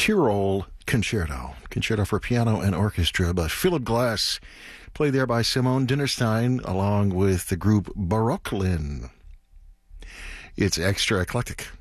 Tyrol Concerto for piano and orchestra by Philip Glass, played there by Simone Dinnerstein along with the group Barocklin. It's extra eclectic.